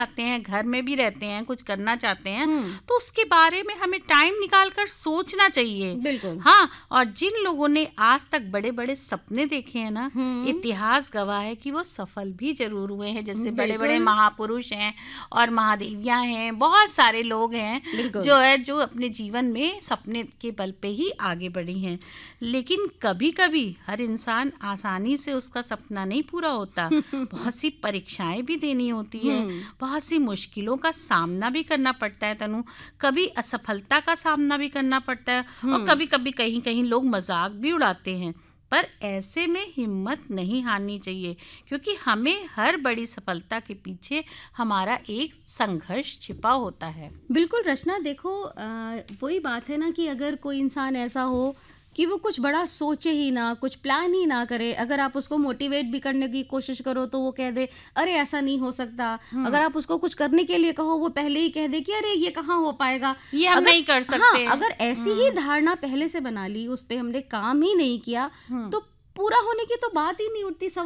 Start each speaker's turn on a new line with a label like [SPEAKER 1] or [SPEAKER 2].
[SPEAKER 1] आते हैं, घर में भी रहते हैं, कुछ करना चाहते हैं, तो उसके बारे में हमें टाइम निकाल कर सोचना चाहिए।
[SPEAKER 2] बिल्कुल।
[SPEAKER 1] हाँ, और जिन लोगों ने आज तक बड़े-बड़े सपने देखे हैं ना, इतिहास गवाह है कि वो सफल भी ज़रूर हुए हैं। जैसे बड़े-बड़े
[SPEAKER 2] बिल्कुल।
[SPEAKER 1] महापुरुष हैं और महादेवियाँ हैं, बहुत सारे लोग हैं
[SPEAKER 2] बिल्कुल।
[SPEAKER 1] जो अपने जीवन में सपने के बल पे ही आगे बढ़ी हैं। लेकिन कभी-कभी हर इंसान आसानी से उसका सपना नहीं पूरा होता। बहुत सी परीक्षाएं भी देनी होती है, बहुत सी मुश्किलों का सामना भी करना पड़ता है तनु। कभी असफलता का सामना भी करना पड़ता है और कभी-कभी कहीं-कहीं लोग मजाक भी उड़ाते हैं। पर ऐसे में हिम्मत नहीं हारनी चाहिए, क्योंकि हमें हर बड़ी सफलता के पीछे हमारा एक संघर्ष छिपा होता है।
[SPEAKER 2] बिल्कुल रचना, देखो वही बात है ना कि अगर कोई इंसान ऐसा हो कि वो कुछ बड़ा सोचे ही ना, कुछ प्लान ही ना करे, अगर आप उसको मोटिवेट भी करने की कोशिश करो तो वो कह दे अरे ऐसा नहीं हो सकता। अगर आप उसको कुछ करने के लिए कहो, वो पहले ही कह दे कि अरे ये कहाँ हो पाएगा,
[SPEAKER 1] ये हम नहीं कर सकते।
[SPEAKER 2] हाँ, अगर ऐसी ही धारणा पहले से बना ली, उस पे हमने काम ही नहीं किया, तो पूरा होने की तो बात ही नहीं उठती।